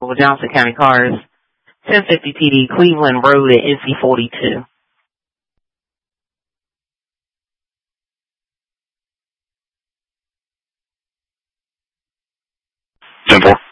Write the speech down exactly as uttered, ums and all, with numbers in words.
Johnson County Cars, ten fifty T D, Cleveland Road at N C forty-two. ten four.